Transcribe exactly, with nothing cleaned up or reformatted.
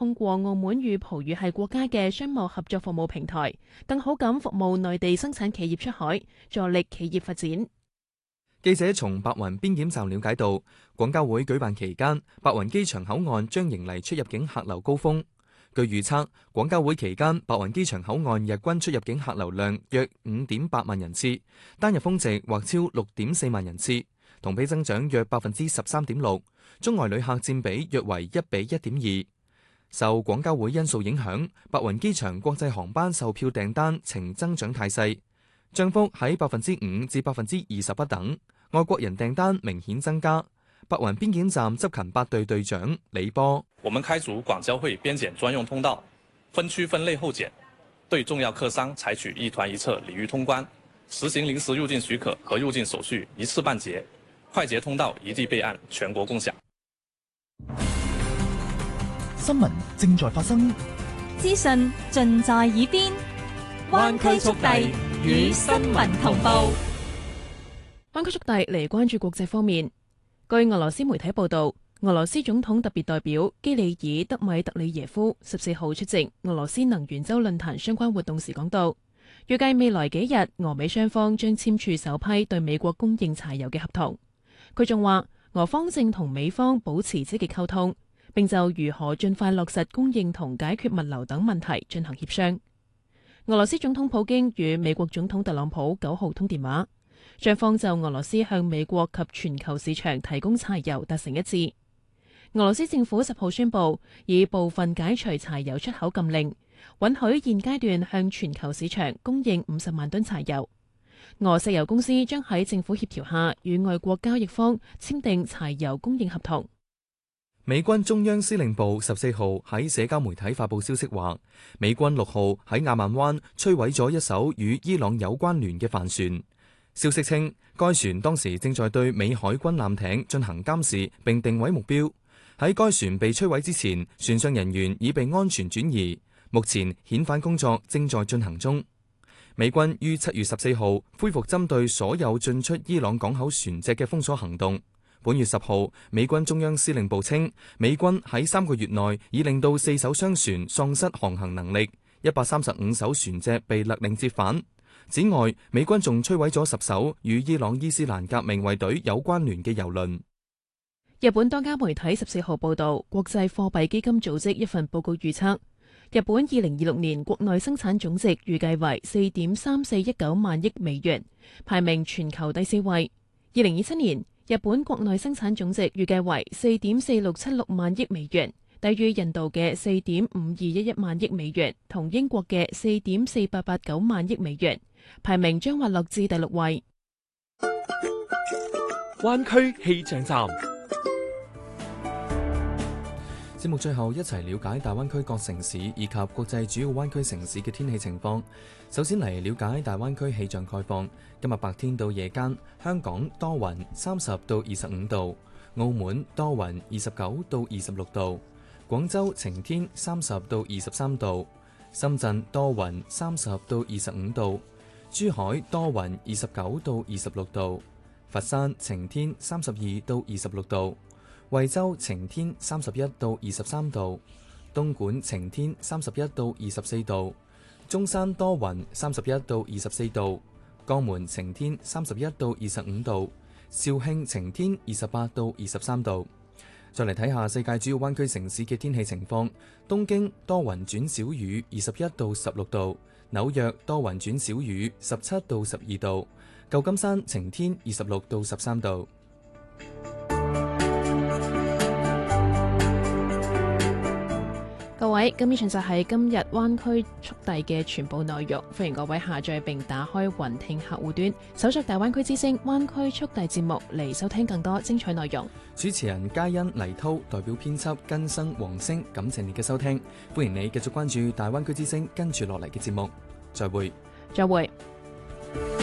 通過澳門與葡語系國家嘅商務合作服務平台，更好咁服務內地生產企業出海，助力企業發展。 記者從白雲邊檢站了解到，廣交會舉辦期間，白雲機場口岸將迎嚟出入境客流高峰。據預測，廣交會期間白雲機場口岸日均出入境客流量約五點八萬人次，單日峰值或超六點四萬人次，同比增長約百分之十三點六，中外旅客佔比約為一比一點二。受廣交會因素影響，白雲機場國際航班售票訂單呈增長態勢，漲幅喺百分之五至百分之二十不等。外國人訂單明顯增加。白雲邊檢站執勤八隊隊長李波： 我們開築廣交會邊檢專用通道，分區分類候檢，對重要客商採取一團一策禮遇通關，實行臨時入境許可和入境手續一次辦結，快捷通道一地備案，全國共享。 新聞正在發生， 資訊盡在耳邊，灣區速遞與新聞同步。 灣區速遞嚟關注國際方面。據俄羅斯媒體報道，俄羅斯總統特別代表基里爾德米特里耶夫十四號出席俄羅斯能源周論壇相關活動時講到，預計未來幾日俄美雙方將簽署首批對美國供應柴油嘅合同。佢仲話，俄方正同美方保持積極溝通，並就如何盡快落實供應同解決物流等問題進行協商。俄羅斯總統普京與美國總統特朗普九號通電話，雙方就俄羅斯向美國及全球市場提供柴油達成一致。俄羅斯政府十號宣布，以部分解除柴油出口禁令，允許現階段向全球市場供應五十萬噸柴油。俄石油公司將喺政府協調下與外國交易方簽訂柴油供應合同。 美軍中央司令部十四號喺社交媒體發佈消息話，美軍六號喺亞曼灣摧毀咗一艘與伊朗有關聯嘅帆船。消息稱，該船當時正在對美海軍艦艇進行監視並定位目標。喺該船被摧毀之前，船上人員已被安全轉移。目前遣返工作正在進行中。美軍於七月十四號恢復針對所有進出伊朗港口船隻嘅封鎖行動。本月十號，美軍中央司令部稱，美軍喺三個月內已令到四艘商船喪失航行能力，一百三十五艘船隻被勒令折返。此外，美軍仲摧毀咗十艘與伊朗伊斯蘭革命衛隊有關聯嘅油輪。 日本多家媒體十四號報道，國際貨幣基金組織一份報告預測，日本二零二六年國內生產總值預計為四點三四一九萬億美元，排名全球第四位。二零二七年，日本國內生產總值預計為四點四六七六萬億美元，低於印度嘅四點五二一一萬億美元，同英國嘅四點四八八九萬億美元。排名將滑落至第六位。 灣區氣象站， 節目最後一齊了解大灣區各城市以及國際主要灣區城市嘅天氣情況。首先嚟了解大灣區氣象概況。今日白天到夜間，香港多雲，三十到二十五度；澳門多雲，二十九到二十六度；廣州晴天，三十到二十三度；深圳多雲，三十到二十五度。珠海多雲，二十九到二十六度；佛山晴天，三十二到二十六度；惠州晴天，三十一到二十三度；東莞晴天，三十一到二十四度；中山多雲，三十一到二十四度；江門晴天，三十一到二十五度；肇慶晴天，二十八到二十三度。再嚟睇下世界主要灣區城市嘅天氣情況。東京多雲轉小雨，二十一到十六度；紐約多雲轉小雨，十七到十二度；舊金山晴天，二十六到十三度。 各位，咁以上就係今日灣區速遞嘅全部內容。歡迎各位下載並打開雲聽客戶端，搜索大灣區之聲灣區速遞節目嚟收聽更多精彩內容。 主持人嘉欣、黎濤代表編輯根生、黃星，感謝你嘅收聽。歡迎你繼續關注大灣區之聲跟住落嚟嘅節目。再會， 再會。